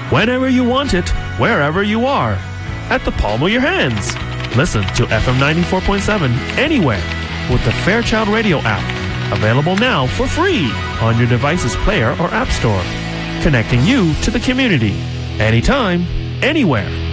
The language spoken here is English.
whenever you want it, wherever you are, at the palm of your hands. Listen to FM 94.7 anywhere with the Fairchild Radio app, available now for free on your device's player or app store, connecting you to the community, anytime, anywhere.